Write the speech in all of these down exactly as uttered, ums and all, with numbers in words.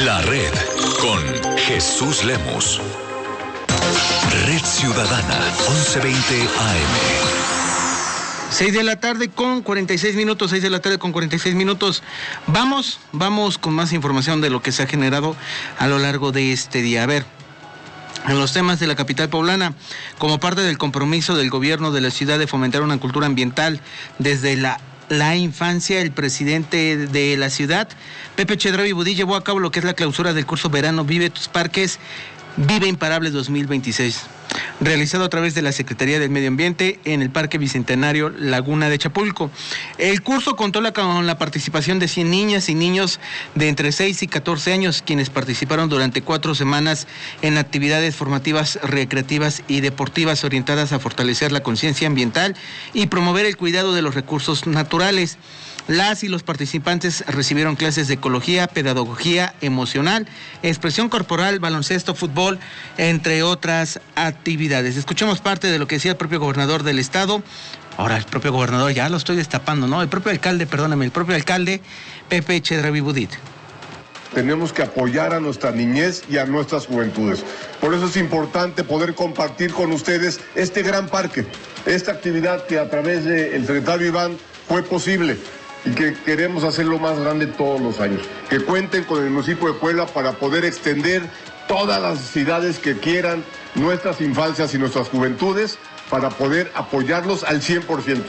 La Red con Jesús Lemos. Red Ciudadana, once veinte A M. seis de la tarde con cuarenta y seis minutos, seis de la tarde con cuarenta y seis minutos. Vamos, vamos con más información de lo que se ha generado a lo largo de este día. A ver, en los temas de la capital poblana, como parte del compromiso del gobierno de la ciudad de fomentar una cultura ambiental desde la la infancia, el presidente de la ciudad, Pepe Chedraui Budí, llevó a cabo lo que es la clausura del curso Verano Vive tus Parques, Vive Imparable dos mil veintiséis, realizado a través de la Secretaría del Medio Ambiente en el Parque Bicentenario Laguna de Chapulco. El curso contó la, con la participación de cien niñas y niños de entre seis y catorce años, quienes participaron durante cuatro semanas en actividades formativas, recreativas y deportivas orientadas a fortalecer la conciencia ambiental y promover el cuidado de los recursos naturales. Las y los participantes recibieron clases de ecología, pedagogía emocional, expresión corporal, baloncesto, fútbol, entre otras actividades. Escuchemos parte de lo que decía el propio gobernador del estado. Ahora el propio gobernador, ya lo estoy destapando, ¿no? El propio alcalde, perdóname, el propio alcalde, Pepe Chedraui Budí. Tenemos que apoyar a nuestra niñez y a nuestras juventudes. Por eso es importante poder compartir con ustedes este gran parque, esta actividad que a través del secretario Iván fue posible y que queremos hacerlo más grande todos los años. Que cuenten con el municipio de Puebla para poder extender todas las ciudades que quieran, nuestras infancias y nuestras juventudes, para poder apoyarlos al cien por ciento.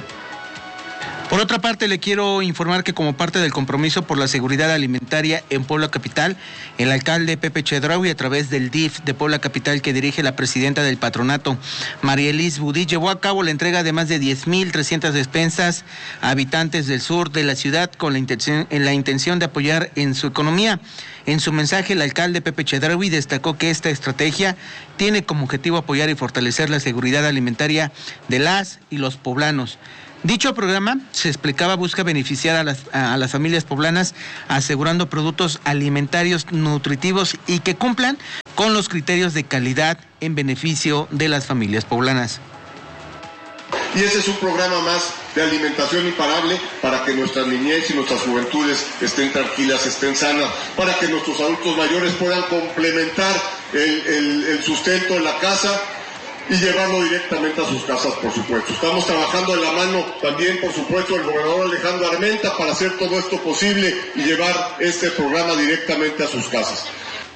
Por otra parte, le quiero informar que como parte del compromiso por la seguridad alimentaria en Puebla Capital, el alcalde Pepe Chedraui, a través del D I F de Puebla Capital que dirige la presidenta del patronato, María Elis Budí, llevó a cabo la entrega de más de diez mil trescientas despensas a habitantes del sur de la ciudad con la intención, en la intención de apoyar en su economía. En su mensaje, el alcalde Pepe Chedraui destacó que esta estrategia tiene como objetivo apoyar y fortalecer la seguridad alimentaria de las y los poblanos. Dicho programa, se explicaba, busca beneficiar a las, a las familias poblanas asegurando productos alimentarios nutritivos y que cumplan con los criterios de calidad en beneficio de las familias poblanas. Y ese es un programa más de alimentación imparable para que nuestras niñez y nuestras juventudes estén tranquilas, estén sanas, para que nuestros adultos mayores puedan complementar el, el, el sustento en la casa y llevarlo directamente a sus casas, por supuesto. Estamos trabajando de la mano también, por supuesto, el gobernador Alejandro Armenta para hacer todo esto posible y llevar este programa directamente a sus casas.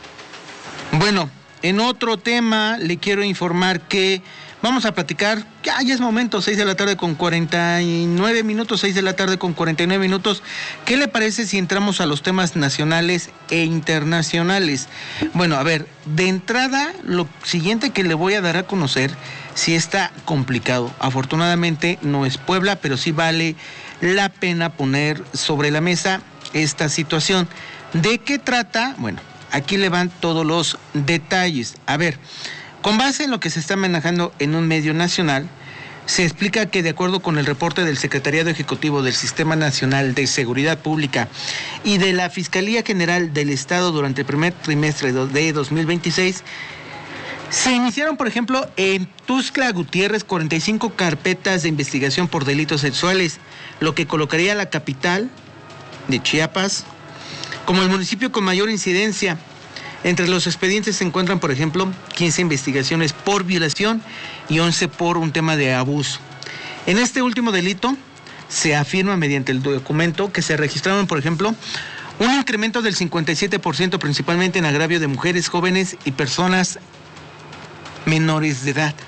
Bueno, en otro tema le quiero informar que vamos a platicar, ya, ya es momento, seis de la tarde con cuarenta y nueve minutos, seis de la tarde con cuarenta y nueve minutos. ¿Qué le parece si entramos a los temas nacionales e internacionales? Bueno, a ver, de entrada, lo siguiente que le voy a dar a conocer, sí está complicado. Afortunadamente no es Puebla, pero sí vale la pena poner sobre la mesa esta situación. ¿De qué trata? Bueno, aquí le van todos los detalles. A ver, con base en lo que se está manejando en un medio nacional, se explica que de acuerdo con el reporte del Secretariado Ejecutivo del Sistema Nacional de Seguridad Pública y de la Fiscalía General del Estado durante el primer trimestre de dos mil veintiséis, se iniciaron, por ejemplo, en Tuxtla Gutiérrez cuarenta y cinco carpetas de investigación por delitos sexuales, lo que colocaría a la capital de Chiapas como el municipio con mayor incidencia. Entre los expedientes se encuentran, por ejemplo, quince investigaciones por violación y once por un tema de abuso. En este último delito se afirma mediante el documento que se registraron, por ejemplo, un incremento del cincuenta y siete por ciento principalmente en agravio de mujeres, jóvenes y personas menores de edad.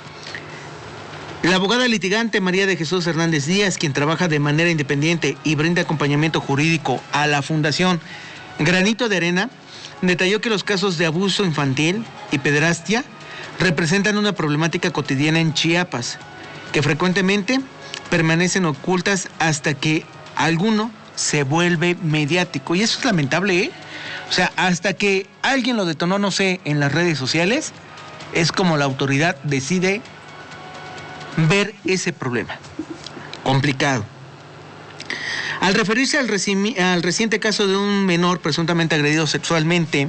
La abogada litigante María de Jesús Hernández Díaz, quien trabaja de manera independiente y brinda acompañamiento jurídico a la Fundación Granito de Arena, detalló que los casos de abuso infantil y pederastia representan una problemática cotidiana en Chiapas, que frecuentemente permanecen ocultas hasta que alguno se vuelve mediático. Y eso es lamentable, ¿eh? O sea, hasta que alguien lo detonó, no sé, en las redes sociales, es como la autoridad decide ver ese problema. Complicado. Al referirse al, reci- al reciente caso de un menor presuntamente agredido sexualmente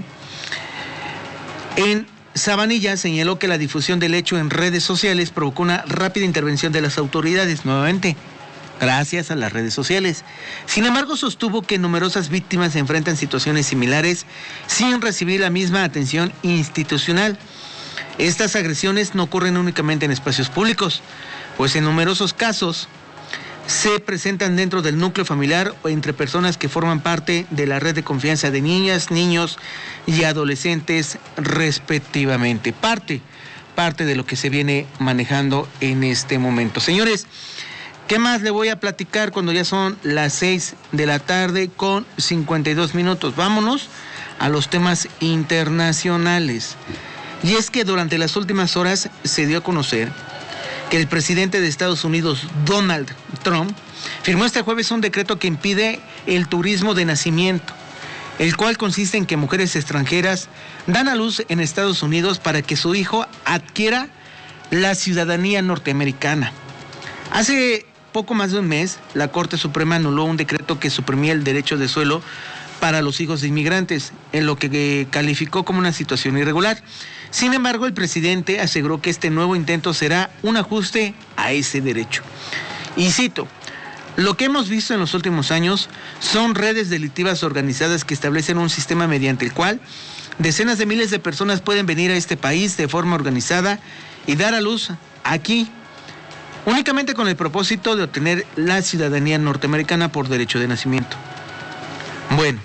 en Sabanilla, señaló que la difusión del hecho en redes sociales provocó una rápida intervención de las autoridades. Nuevamente, gracias a las redes sociales. Sin embargo, sostuvo que numerosas víctimas se enfrentan a situaciones similares sin recibir la misma atención institucional. Estas agresiones no ocurren únicamente en espacios públicos, pues en numerosos casos se presentan dentro del núcleo familiar o entre personas que forman parte de la red de confianza de niñas, niños y adolescentes respectivamente. Parte, parte de lo que se viene manejando en este momento. Señores, ¿qué más le voy a platicar cuando ya son las seis de la tarde con cincuenta y dos minutos? Vámonos a los temas internacionales. Y es que durante las últimas horas se dio a conocer que el presidente de Estados Unidos, Donald Trump, firmó este jueves un decreto que impide el turismo de nacimiento, el cual consiste en que mujeres extranjeras dan a luz en Estados Unidos para que su hijo adquiera la ciudadanía norteamericana. Hace poco más de un mes, la Corte Suprema anuló un decreto que suprimía el derecho de suelo para los hijos de inmigrantes, en lo que calificó como una situación irregular. Sin embargo, el presidente aseguró que este nuevo intento será un ajuste a ese derecho. Y cito: lo que hemos visto en los últimos años son redes delictivas organizadas que establecen un sistema mediante el cual decenas de miles de personas pueden venir a este país de forma organizada y dar a luz aquí, únicamente con el propósito de obtener la ciudadanía norteamericana por derecho de nacimiento. Bueno,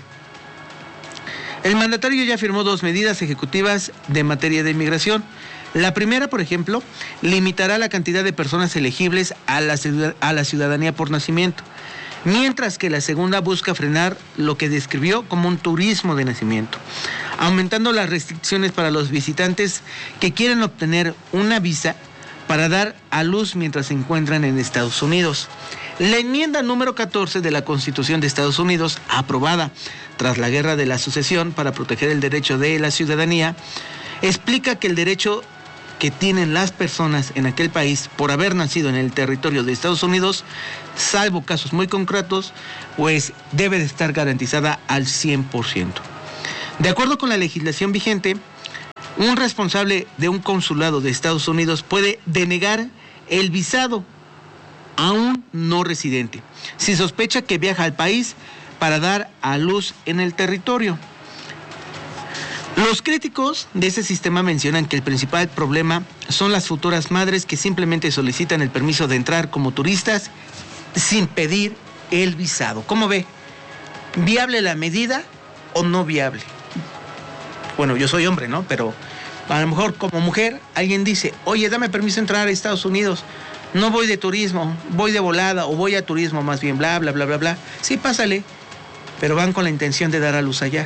el mandatario ya firmó dos medidas ejecutivas de materia de inmigración. La primera, por ejemplo, limitará la cantidad de personas elegibles a la, a la ciudadanía por nacimiento, mientras que la segunda busca frenar lo que describió como un turismo de nacimiento, aumentando las restricciones para los visitantes que quieren obtener una visa para dar a luz mientras se encuentran en Estados Unidos. La enmienda número catorce de la Constitución de Estados Unidos, aprobada tras la Guerra de la Sucesión para proteger el derecho de la ciudadanía, explica que el derecho que tienen las personas en aquel país por haber nacido en el territorio de Estados Unidos, salvo casos muy concretos, pues debe de estar garantizada al cien por ciento. De acuerdo con la legislación vigente, un responsable de un consulado de Estados Unidos puede denegar el visado a un no residente si sospecha que viaja al país para dar a luz en el territorio. Los críticos de ese sistema mencionan que el principal problema son las futuras madres que simplemente solicitan el permiso de entrar como turistas sin pedir el visado. ¿Cómo ve? ¿Viable la medida o no viable? Bueno, yo soy hombre, ¿no? Pero a lo mejor como mujer alguien dice: oye, dame permiso de entrar a Estados Unidos. No voy de turismo, voy de volada o voy a turismo más bien, bla, bla, bla, bla, bla. Sí, pásale, pero van con la intención de dar a luz allá.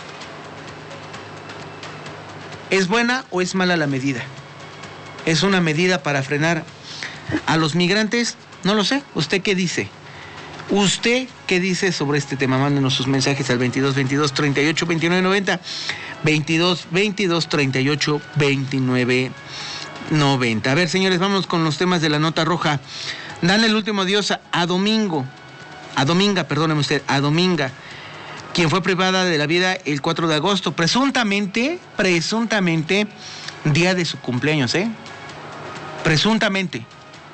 ¿Es buena o es mala la medida? ¿Es una medida para frenar a los migrantes? No lo sé. ¿Usted qué dice? ¿Usted qué dice sobre este tema? Mándenos sus mensajes al veintidós veintidós treinta y ocho veintinueve noventa, veintidós veintidós treinta y ocho veintinueve noventa. A ver, señores, vamos con los temas de la nota roja. Dan el último adiós a, a Domingo, a Dominga, perdóneme usted, a Dominga, quien fue privada de la vida el cuatro de agosto, presuntamente, presuntamente, día de su cumpleaños, ¿eh? Presuntamente.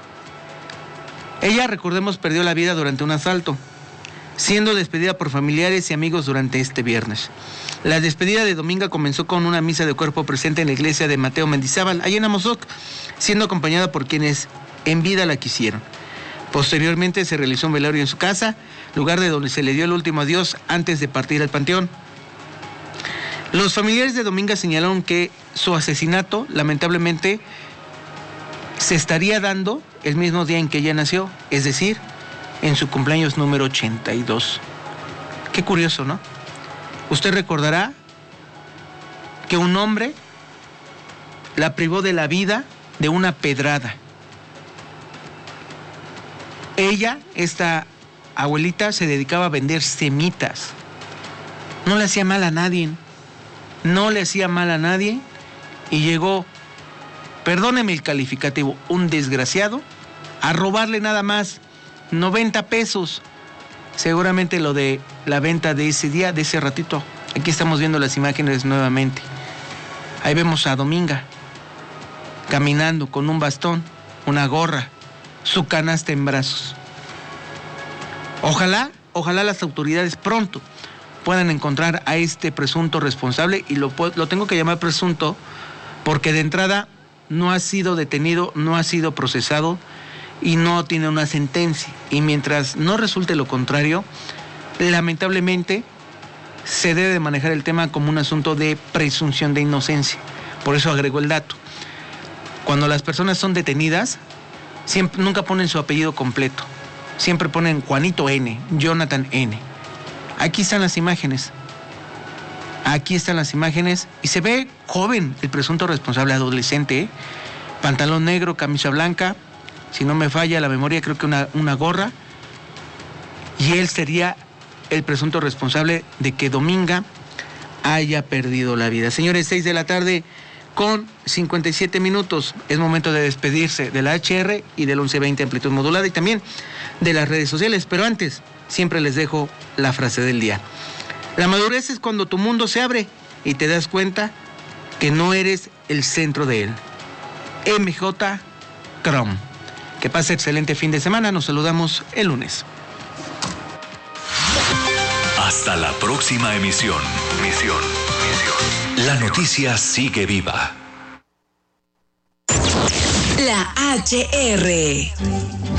Ella, recordemos, perdió la vida durante un asalto, siendo despedida por familiares y amigos durante este viernes. La despedida de Dominga comenzó con una misa de cuerpo presente en la iglesia de Mateo Mendizábal, allá en Amozoc, siendo acompañada por quienes en vida la quisieron. Posteriormente se realizó un velorio en su casa, lugar de donde se le dio el último adiós antes de partir al panteón. Los familiares de Dominga señalaron que su asesinato, lamentablemente, se estaría dando el mismo día en que ella nació, es decir, en su cumpleaños número ochenta y dos. Qué curioso, ¿no? Usted recordará que un hombre la privó de la vida de una pedrada. Ella, esta abuelita, se dedicaba a vender semitas. No le hacía mal a nadie. No le hacía mal a nadie. Y llegó, perdóneme el calificativo, un desgraciado, a robarle nada más noventa pesos. Seguramente lo de la venta de ese día, de ese ratito. Aquí estamos viendo las imágenes nuevamente. Ahí vemos a Dominga caminando con un bastón, una gorra, su canasta en brazos. Ojalá, ojalá las autoridades pronto puedan encontrar a este presunto responsable, y lo, lo tengo que llamar presunto porque de entrada no ha sido detenido, no ha sido procesado y no tiene una sentencia. Y mientras no resulte lo contrario, lamentablemente se debe de manejar el tema como un asunto de presunción de inocencia. Por eso agregó el dato. Cuando las personas son detenidas, siempre, nunca ponen su apellido completo. Siempre ponen Juanito N, Jonathan N. Aquí están las imágenes. Aquí están las imágenes y se ve joven el presunto responsable, adolescente, ¿eh? Pantalón negro, camisa blanca, si no me falla la memoria, creo que una, una gorra. Y él sería el presunto responsable de que Dominga haya perdido la vida. Señores, seis de la tarde con cincuenta y siete minutos. Es momento de despedirse de la H R y del once veinte amplitud modulada y también de las redes sociales. Pero antes, siempre les dejo la frase del día. La madurez es cuando tu mundo se abre y te das cuenta que no eres el centro de él. M J Crom. Que pase excelente fin de semana. Nos saludamos el lunes. Hasta la próxima emisión. Misión. Misión. La noticia sigue viva. La H R.